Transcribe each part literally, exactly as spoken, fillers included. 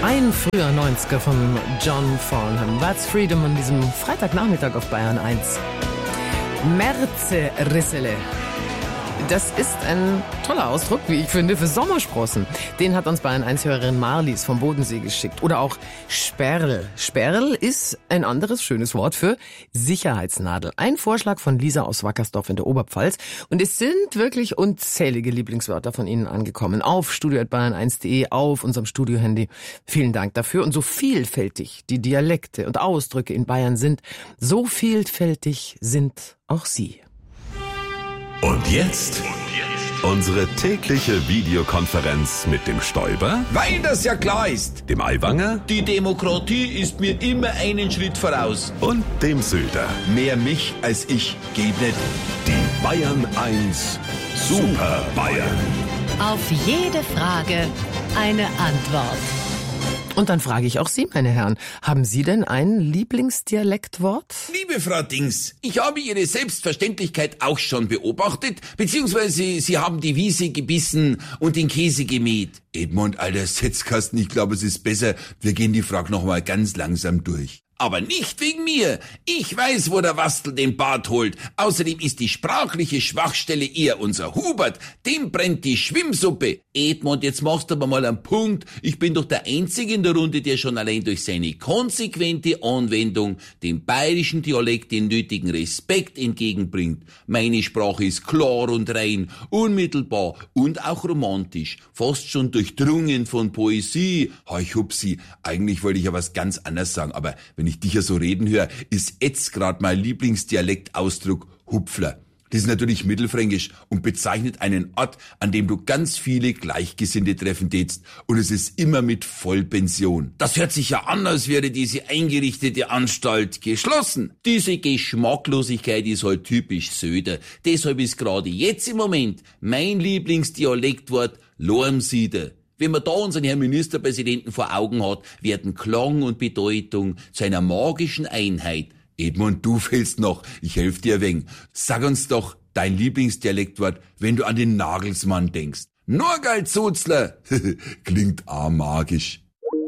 Ein früher neunziger von John Farnham. That's Freedom an diesem Freitagnachmittag auf Bayern eins. Merze Rissele. Das ist ein toller Ausdruck, wie ich finde, für Sommersprossen. Den hat uns Bayern eins Hörerin Marlies vom Bodensee geschickt. Oder auch Sperl. Sperl ist ein anderes schönes Wort für Sicherheitsnadel. Ein Vorschlag von Lisa aus Wackersdorf in der Oberpfalz. Und es sind wirklich unzählige Lieblingswörter von Ihnen angekommen. Auf studio at bayern eins punkt de, auf unserem Studiohandy. Vielen Dank dafür. Und so vielfältig die Dialekte und Ausdrücke in Bayern sind, so vielfältig sind auch Sie. Und jetzt unsere tägliche Videokonferenz mit dem Stoiber, weil das ja klar ist. dem Aiwanger Die Demokratie ist mir immer einen Schritt voraus. und dem Söder. Mehr mich als ich geht nicht. Die Bayern eins Super Bayern. Auf jede Frage eine Antwort. Und dann frage ich auch Sie, meine Herren, haben Sie denn ein Lieblingsdialektwort? Liebe Frau Dings, ich habe Ihre Selbstverständlichkeit auch schon beobachtet, beziehungsweise Sie haben die Wiese gebissen und den Käse gemäht. Edmund, alter Setzkasten, ich glaube, es ist besser, wir gehen die Frage nochmal ganz langsam durch. Aber nicht wegen mir. Ich weiß, wo der Wastel den Bart holt. Außerdem ist die sprachliche Schwachstelle eher unser Hubert. Dem brennt die Schwimmsuppe. Edmund, jetzt machst du aber mal einen Punkt. Ich bin doch der Einzige in der Runde, der schon allein durch seine konsequente Anwendung dem bayerischen Dialekt den nötigen Respekt entgegenbringt. Meine Sprache ist klar und rein, unmittelbar und auch romantisch. Fast schon durchdrungen von Poesie. Hei, Hupsi, eigentlich wollte ich ja was ganz anderes sagen, aber wenn ich dich ja so reden höre, ist jetzt grad mein Lieblingsdialektausdruck Hupfler. Das ist natürlich mittelfränkisch und bezeichnet einen Ort, an dem du ganz viele Gleichgesinnte treffen tätst. Und es ist immer mit Vollpension. Das hört sich ja an, als wäre diese eingerichtete Anstalt geschlossen. Diese Geschmacklosigkeit ist halt typisch Söder. Deshalb ist gerade jetzt im Moment mein Lieblingsdialektwort Lormsieder. Wenn man da unseren Herrn Ministerpräsidenten vor Augen hat, werden Klang und Bedeutung zu einer magischen Einheit. Edmund, du fehlst noch. Ich helf dir ein wenig. Sag uns doch dein Lieblingsdialektwort, wenn du an den Nagelsmann denkst. Norgal-Zuzler. Klingt auch magisch.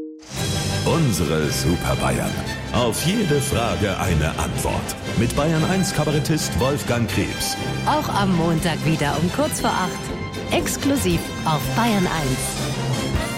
Unsere Super Bayern. Auf jede Frage eine Antwort. Mit Bayern eins Kabarettist Wolfgang Krebs. Auch am Montag wieder um kurz vor acht. Exklusiv auf Bayern eins.